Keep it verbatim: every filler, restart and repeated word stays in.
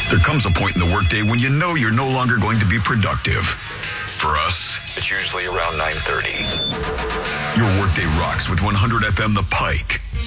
There comes a point in the workday when you know you're no longer going to be productive. For us, it's usually around nine thirty. Your workday rocks with one hundred F M The Pike.